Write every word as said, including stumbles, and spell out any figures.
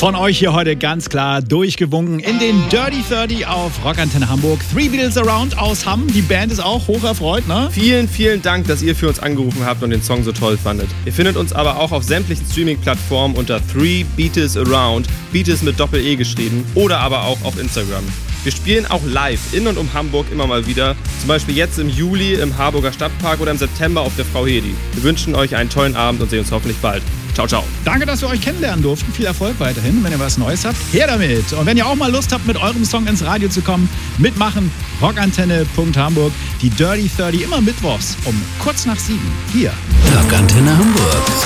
Von euch hier heute ganz klar durchgewunken in den Dirty dreißig auf Rockantenne Hamburg. Three Beatles Around aus Hamm. Die Band ist auch hoch erfreut, ne? Vielen, vielen Dank, dass ihr für uns angerufen habt und den Song so toll fandet. Ihr findet uns aber auch auf sämtlichen Streaming-Plattformen unter Three Beatles Around, Beatles mit Doppel-E geschrieben, oder aber auch auf Instagram. Wir spielen auch live in und um Hamburg immer mal wieder, zum Beispiel jetzt im Juli im Harburger Stadtpark oder im September auf der Frau Hedi. Wir wünschen euch einen tollen Abend und sehen uns hoffentlich bald. Ciao, ciao. Danke, dass wir euch kennenlernen durften. Viel Erfolg weiterhin. Wenn ihr was Neues habt, her damit. Und wenn ihr auch mal Lust habt, mit eurem Song ins Radio zu kommen, mitmachen, rockantenne punkt hamburg. Die Dirty dreißig immer mittwochs um kurz nach sieben. Hier. Rockantenne Hamburg.